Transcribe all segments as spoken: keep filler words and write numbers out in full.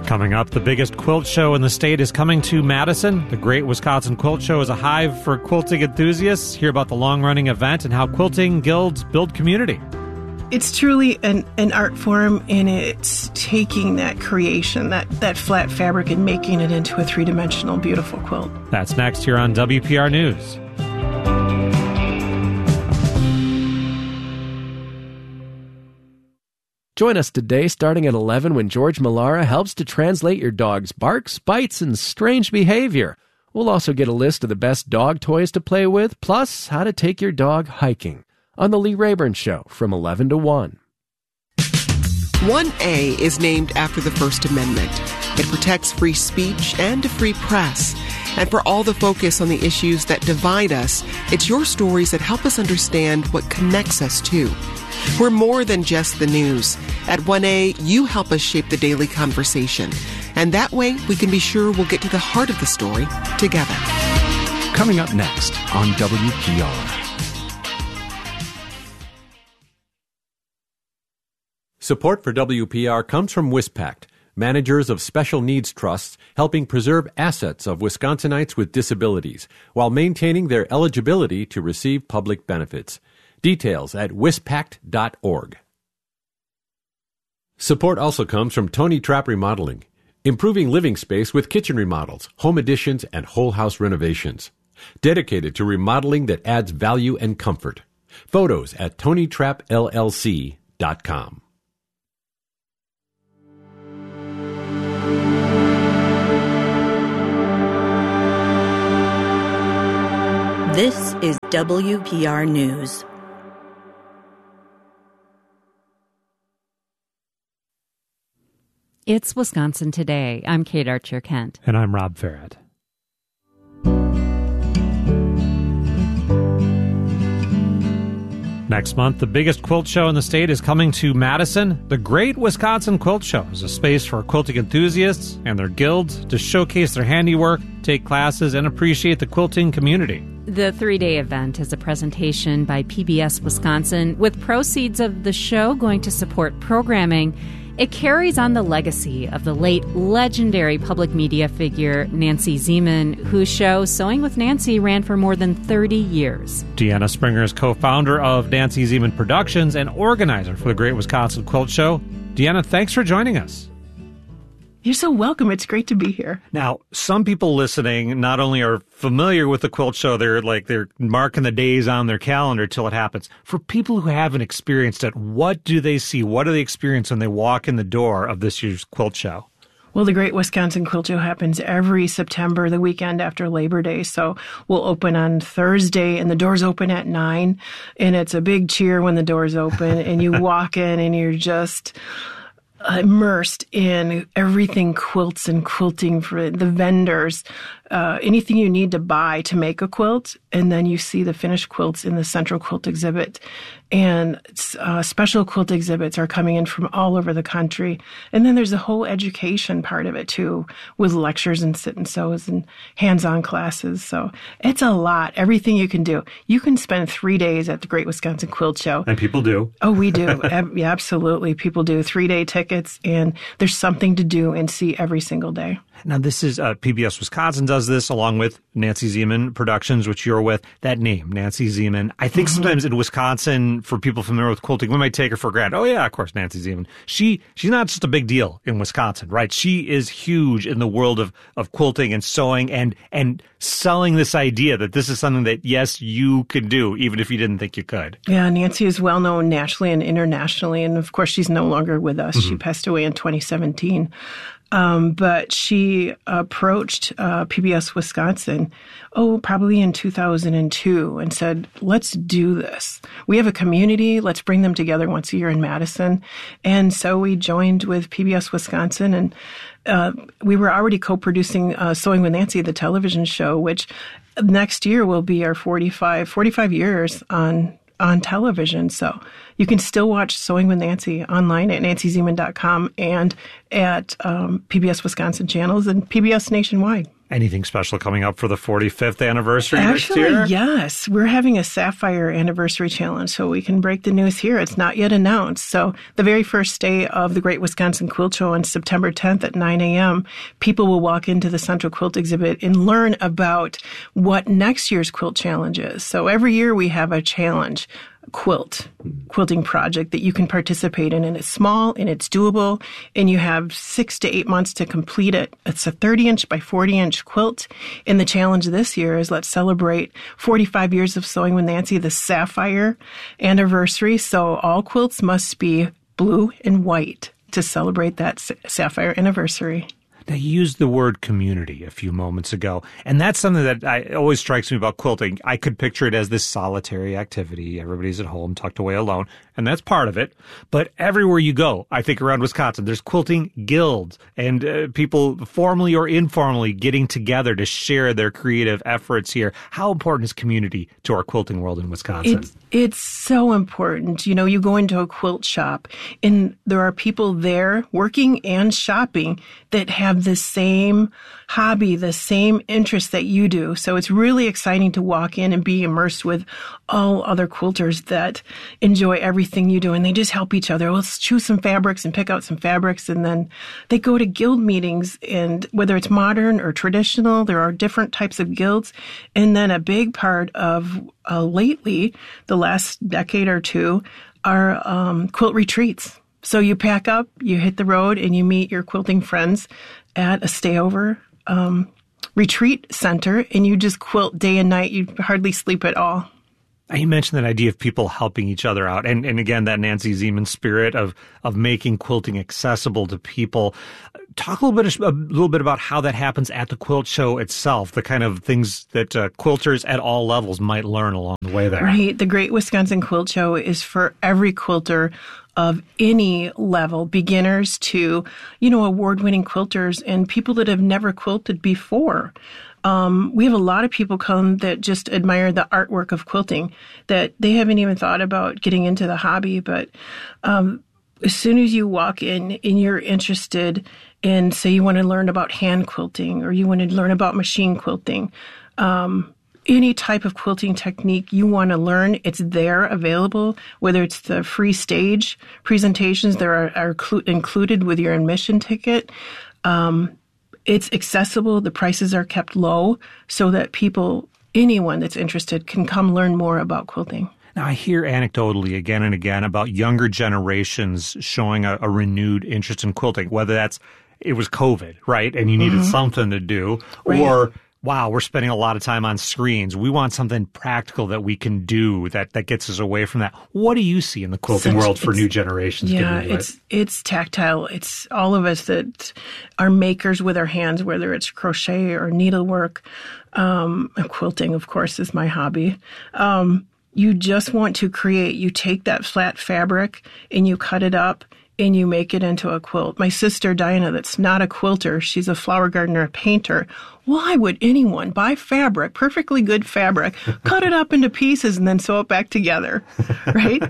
Coming up, the biggest quilt show in the state is coming to Madison. The Great Wisconsin Quilt Show is a hive for quilting enthusiasts. Hear about the long-running event and how quilting guilds build community. It's truly an, an art form, and it's taking that creation, that, that flat fabric, and making it into a three-dimensional, beautiful quilt. That's next here on W P R News. Join us today starting at eleven when George Millara helps to translate your dog's barks, bites, and strange behavior. We'll also get a list of the best dog toys to play with, plus how to take your dog hiking on The Lee Rayburn Show from eleven to one. one A is named after the First Amendment. It protects free speech and a free press. And for all the focus on the issues that divide us, it's your stories that help us understand what connects us too. We're more than just the news. At one A, you help us shape the daily conversation. And that way, we can be sure we'll get to the heart of the story together. Coming up next on W P R. Support for W P R comes from WisPact, managers of special needs trusts helping preserve assets of Wisconsinites with disabilities while maintaining their eligibility to receive public benefits. Details at wispact dot org. Support also comes from Tony Trapp Remodeling, improving living space with kitchen remodels, home additions, and whole house renovations. Dedicated to remodeling that adds value and comfort. Photos at tony trapp l l c dot com. This is W P R News. It's Wisconsin Today. I'm Kate Archer-Kent. And I'm Rob Farrett. Next month, the biggest quilt show in the state is coming to Madison. The Great Wisconsin Quilt Show is a space for quilting enthusiasts and their guilds to showcase their handiwork, take classes, and appreciate the quilting community. The three-day event is a presentation by P B S Wisconsin, with proceeds of the show going to support programming. It carries on the legacy of the late legendary public media figure Nancy Zieman, whose show Sewing with Nancy ran for more than thirty years. Deanna Springer is co-founder of Nancy Zieman Productions and organizer for the Great Wisconsin Quilt Show. Deanna, thanks for joining us. You're so welcome. It's great to be here. Now, some people listening not only are familiar with the quilt show, they're like they're marking the days on their calendar till it happens. For people who haven't experienced it, what do they see? What do they experience when they walk in the door of this year's quilt show? Well, the Great Wisconsin Quilt Show happens every September, the weekend after Labor Day. So we'll open on Thursday, and the doors open at nine, and it's a big cheer when the doors open, and you walk in, and you're just immersed in everything quilts and quilting, for the vendors, uh, anything you need to buy to make a quilt. And then you see the finished quilts in the Central Quilt Exhibit. And uh, special quilt exhibits are coming in from all over the country. And then there's a whole education part of it, too, with lectures and sit and sews and hands-on classes. So it's a lot, everything you can do. You can spend three days at the Great Wisconsin Quilt Show. And people do. Oh, we do. Yeah, absolutely. People do. Three-day tickets, and there's something to do and see every single day. Now, this is uh, P B S Wisconsin does this along with Nancy Zieman Productions, which you're with. That name, Nancy Zieman. I think mm-hmm. sometimes in Wisconsin, for people familiar with quilting, we might take her for granted. Oh, yeah, of course, Nancy Zieman. She, she's not just a big deal in Wisconsin, right? She is huge in the world of, of quilting and sewing and, and selling this idea that this is something that, yes, you could do, even if you didn't think you could. Yeah, Nancy is well known nationally and internationally. And, of course, she's no longer with us. Mm-hmm. She passed away in twenty seventeen. Um, but she approached uh, P B S Wisconsin, oh, probably in two thousand two, and said, let's do this. We have a community. Let's bring them together once a year in Madison. And so we joined with P B S Wisconsin, and uh, we were already co-producing uh, Sewing with Nancy, the television show, which next year will be our forty-five, forty-five years on on television. So you can still watch Sewing with Nancy online at nancy zieman dot com and at um, P B S Wisconsin channels and P B S nationwide. Anything special coming up for the forty-fifth anniversary Actually, next year? yes. We're having a Sapphire Anniversary Challenge, so we can break the news here. It's not yet announced. So the very first day of the Great Wisconsin Quilt Show on September tenth at nine a.m., people will walk into the Central Quilt Exhibit and learn about what next year's quilt challenge is. So every year we have a challenge. Quilt, quilting project that you can participate in, and it's small and it's doable, and you have six to eight months to complete it. It's a thirty inch by forty inch quilt, and the challenge this year is let's celebrate forty-five years of Sewing with Nancy, the Sapphire Anniversary. So all quilts must be blue and white to celebrate that Sapphire Anniversary. Now, you used the word community a few moments ago, and that's something that I, always strikes me about quilting. I could picture it as this solitary activity. Everybody's at home, tucked away alone, and that's part of it. But everywhere you go, I think around Wisconsin, there's quilting guilds and uh, people formally or informally getting together to share their creative efforts here. How important is community to our quilting world in Wisconsin? It's, it's so important. You know, you go into a quilt shop, and there are people there working and shopping that have the same hobby, the same interest that you do. So it's really exciting to walk in and be immersed with all other quilters that enjoy everything you do. And they just help each other. Let's choose some fabrics and pick out some fabrics. And then they go to guild meetings, and whether it's modern or traditional, there are different types of guilds. And then a big part of uh, lately, the last decade or two, are um, quilt retreats. So you pack up, you hit the road, and you meet your quilting friends at a stayover um, retreat center, and you just quilt day and night. You hardly sleep at all. You mentioned that idea of people helping each other out, and, and again, that Nancy Zieman spirit of of making quilting accessible to people. Talk a little bit a little bit about how that happens at the quilt show itself, the kind of things that uh, quilters at all levels might learn along the way there. Right. The Great Wisconsin Quilt Show is for every quilter of any level, beginners to, you know, award-winning quilters and people that have never quilted before. Um, we have a lot of people come that just admire the artwork of quilting, that they haven't even thought about getting into the hobby. But um, as soon as you walk in and you're interested in, say, you want to learn about hand quilting or you want to learn about machine quilting, um, any type of quilting technique you want to learn, it's there available, whether it's the free stage presentations that are, are clu- included with your admission ticket. Um, it's accessible. The prices are kept low so that people, anyone that's interested, can come learn more about quilting. Now, I hear anecdotally again and again about younger generations showing a, a renewed interest in quilting, whether that's it was COVID, right, and you needed mm-hmm. something to do, right. or wow, we're spending a lot of time on screens. We want something practical that we can do that, that gets us away from that. What do you see in the quilting Such, world for new generations? Yeah, it's it? it's tactile. It's all of us that are makers with our hands, whether it's crochet or needlework. Um, quilting, of course, is my hobby. Um, you just want to create. You take that flat fabric and you cut it up and you make it into a quilt. My sister, Diana, that's not a quilter, she's a flower gardener, a painter. Why would anyone buy fabric, perfectly good fabric, cut it up into pieces and then sew it back together, right?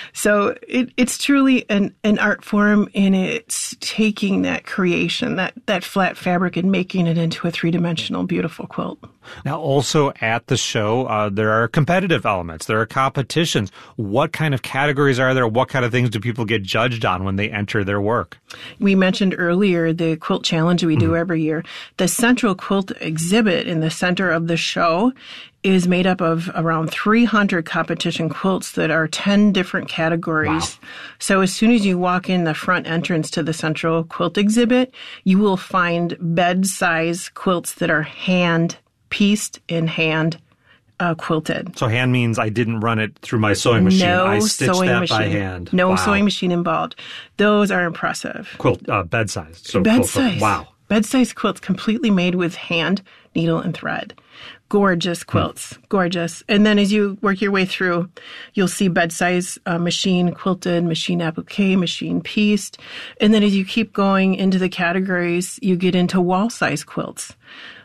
So it, it's truly an, an art form, and it's taking that creation, that, that flat fabric, and making it into a three-dimensional, beautiful quilt. Now, also at the show, uh, there are competitive elements. There are competitions. What kind of categories are there? What kind of things do people get judged on when they enter their work? We mentioned earlier the quilt challenge we do mm-hmm. every year. The Central Quilt Exhibit in the center of the show is made up of around three hundred competition quilts that are ten different categories. Wow. So as soon as you walk in the front entrance to the Central Quilt Exhibit, you will find bed-size quilts that are hand-pieced and hand Uh, quilted. So hand means I didn't run it through my sewing machine. No I stitched sewing that machine. by hand. No wow. sewing machine involved. Those are impressive. Quilt, uh, bed size. So bed quilt, size. Wow. Bed size quilts completely made with hand, needle, and thread. Gorgeous quilts. Hmm. Gorgeous. And then as you work your way through, you'll see bed size, uh, machine quilted, machine applique, machine pieced. And then as you keep going into the categories, you get into wall size quilts.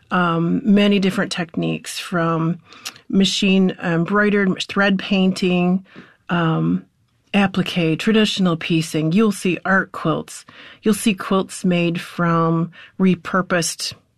Um, many different techniques, from machine embroidered, thread painting, um, applique, traditional piecing. You'll see art quilts. You'll see quilts made from repurposed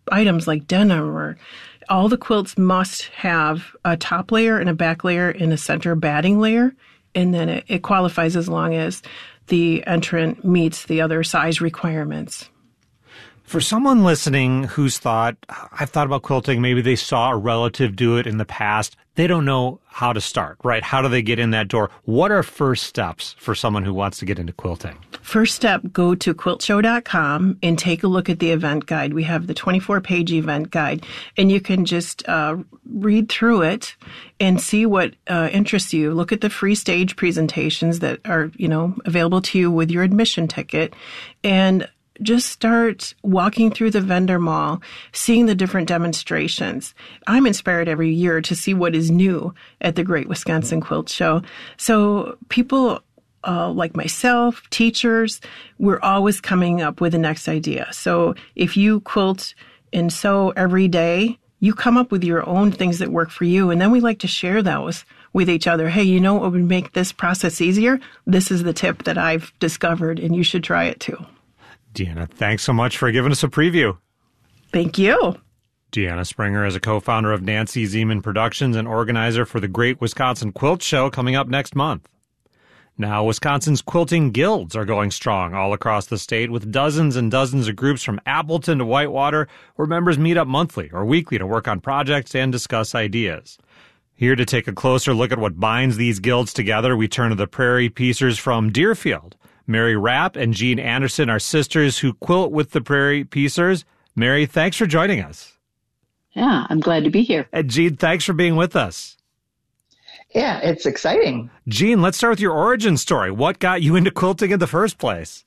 items like denim, or all the quilts must have a top layer and a back layer and a center batting layer, and then it, it qualifies as long as the entrant meets the other size requirements. For someone listening who's thought, I've thought about quilting, maybe they saw a relative do it in the past, they don't know how to start, right? How do they get in that door? What are first steps for someone who wants to get into quilting? First step, go to quilt show dot com and take a look at the event guide. We have the twenty-four page event guide, and you can just uh, read through it and see what uh, interests you. Look at the free stage presentations that are, you know, available to you with your admission ticket, and just start walking through the vendor mall, seeing the different demonstrations. I'm inspired every year to see what is new at the Great Wisconsin Quilt Show. So people uh, like myself, teachers, we're always coming up with the next idea. So if you quilt and sew every day, you come up with your own things that work for you. And then we like to share those with each other. Hey, you know what would make this process easier? This is the tip that I've discovered, and you should try it too. Deanna, thanks so much for giving us a preview. Thank you. Deanna Springer is a co-founder of Nancy Zieman Productions and organizer for the Great Wisconsin Quilt Show coming up next month. Now, Wisconsin's quilting guilds are going strong all across the state, with dozens and dozens of groups from Appleton to Whitewater, where members meet up monthly or weekly to work on projects and discuss ideas. Here to take a closer look at what binds these guilds together, we turn to the Prairie Piecers from Deerfield. Mary Rapp and Jean Anderson are sisters who quilt with the Prairie Piecers. Mary, thanks for joining us. Yeah, I'm glad to be here. And Jean, thanks for being with us. Yeah, it's exciting. Jean, let's start with your origin story. What got you into quilting in the first place?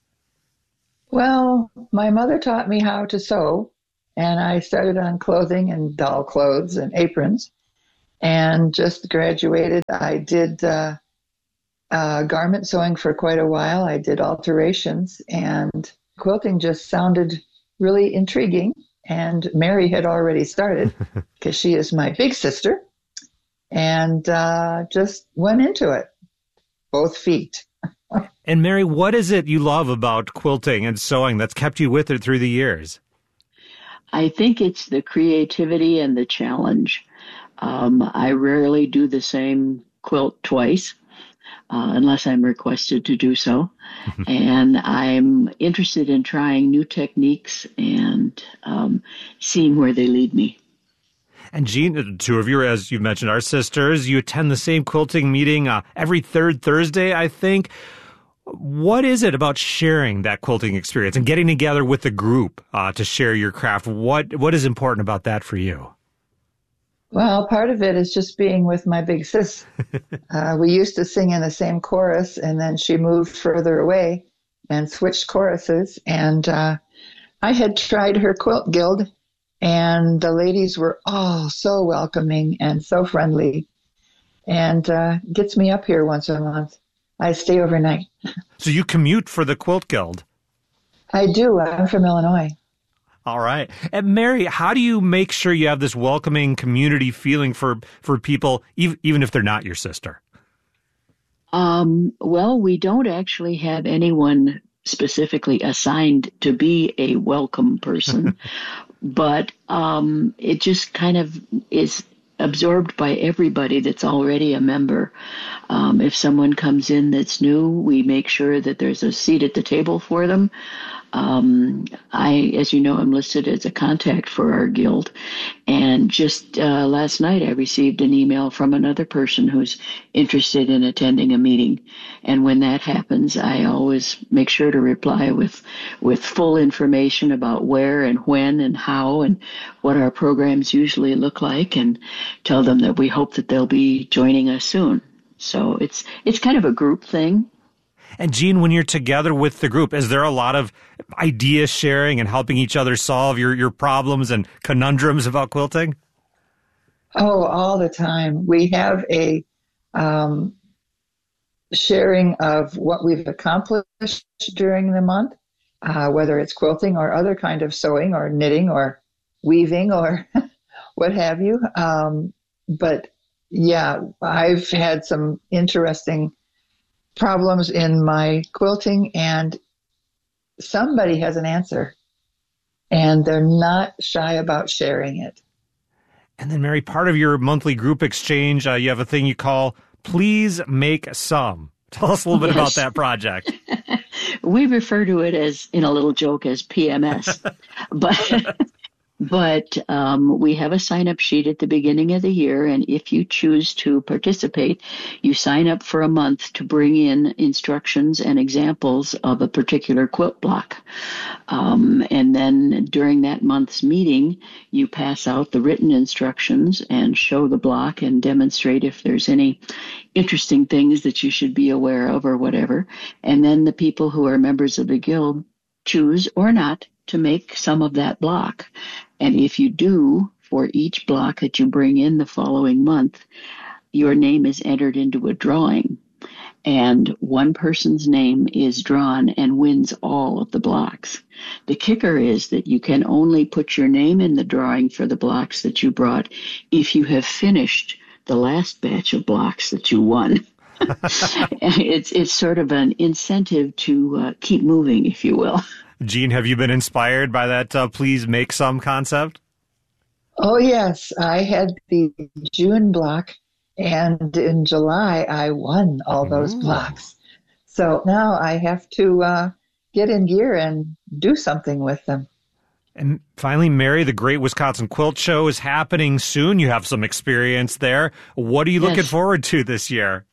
Well, my mother taught me how to sew, and I started on clothing and doll clothes and aprons, and just graduated. I did uh, uh, garment sewing for quite a while. I did alterations, and quilting just sounded really intriguing. And Mary had already started because she is my big sister, and uh, just went into it, both feet. And Mary, what is it you love about quilting and sewing that's kept you with it through the years? I think it's the creativity and the challenge. Um, I rarely do the same quilt twice, uh, unless I'm requested to do so. And I'm interested in trying new techniques and um, seeing where they lead me. And Jean, the two of you, as you mentioned, are sisters. You attend the same quilting meeting uh, every third Thursday, I think. What is it about sharing that quilting experience and getting together with the group uh, to share your craft? What What is important about that for you? Well, part of it is just being with my big sis. uh, we used to sing in the same chorus, and then she moved further away and switched choruses. And uh, I had tried her quilt guild, and the ladies were all so welcoming and so friendly, and uh, gets me up here once a month. I stay overnight. So you commute for the Quilt Guild? I do. I'm from Illinois. All right. And Mary, how do you make sure you have this welcoming community feeling for, for people, even, even if they're not your sister? Um, well, we don't actually have anyone specifically assigned to be a welcome person, but um, it just kind of is absorbed by everybody that's already a member. Um, if someone comes in that's new, we make sure that there's a seat at the table for them. Um, I, as you know, I'm listed as a contact for our guild. And just uh, last night, I received an email from another person who's interested in attending a meeting. And when that happens, I always make sure to reply with, with full information about where and when and how and what our programs usually look like, and tell them that we hope that they'll be joining us soon. So it's it's kind of a group thing. And Jean, when you're together with the group, is there a lot of idea sharing and helping each other solve your, your problems and conundrums about quilting? Oh, all the time. We have a um, sharing of what we've accomplished during the month, uh, whether it's quilting or other kind of sewing or knitting or weaving or what have you. Um, but yeah, I've had some interesting problems in my quilting, and somebody has an answer. and they're not shy about sharing it. And then, Mary, part of your monthly group exchange, uh, you have a thing you call Please Make Some. Tell us a little bit Yes. about that project. We refer to it as, in a little joke, as P M S. but but um, we have a sign-up sheet at the beginning of the year, and if you choose to participate, you sign up for a month to bring in instructions and examples of a particular quilt block. Um, and then during that month's meeting, you pass out the written instructions and show the block and demonstrate if there's any interesting things that you should be aware of or whatever. And then the people who are members of the guild choose or not to make some of that block. And if you do, for each block that you bring in the following month, your name is entered into a drawing. And one person's name is drawn and wins all of the blocks. The kicker is that you can only put your name in the drawing for the blocks that you brought if you have finished the last batch of blocks that you won. it's it's sort of an incentive to uh, keep moving, if you will. Jean, have you been inspired by that uh, Please Make Some concept? Oh, yes. I had the June block, and in July, I won all those Ooh. blocks. So now I have to uh, get in gear and do something with them. And finally, Mary, the Great Wisconsin Quilt Show is happening soon. You have some experience there. What are you looking Yes. forward to this year?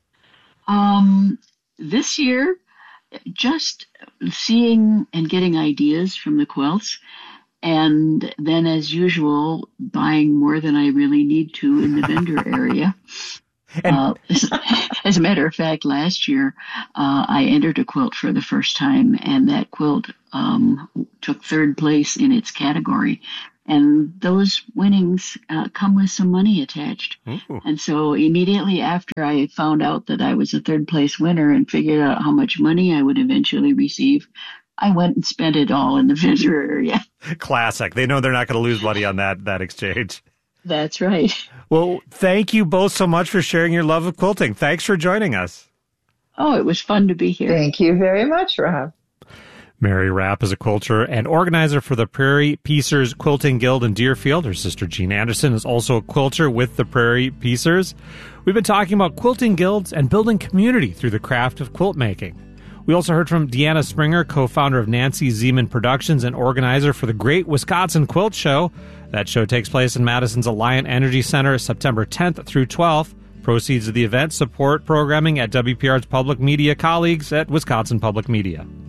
Um, this year, just seeing and getting ideas from the quilts, and then, as usual, buying more than I really need to in the vendor area. Uh, as, as a matter of fact, last year uh, I entered a quilt for the first time, and that quilt um, took third place in its category. And those winnings uh, come with some money attached. Ooh. And so immediately after I found out that I was a third place winner and figured out how much money I would eventually receive, I went and spent it all in the vendor area. Classic. They know they're not going to lose money on that, that exchange. That's right. Well, thank you both so much for sharing your love of quilting. Thanks for joining us. Oh, it was fun to be here. Thank you very much, Rob. Mary Rapp is a quilter and organizer for the Prairie Piecers Quilting Guild in Deerfield. Her sister Jean Anderson is also a quilter with the Prairie Piecers. We've been talking about quilting guilds and building community through the craft of quilt making. We also heard from Deanna Springer, co-founder of Nancy Zeman Productions and organizer for the Great Wisconsin Quilt Show. That show takes place in Madison's Alliant Energy Center September tenth through twelfth. Proceeds of the event support programming at W P R's public media colleagues at Wisconsin Public Media.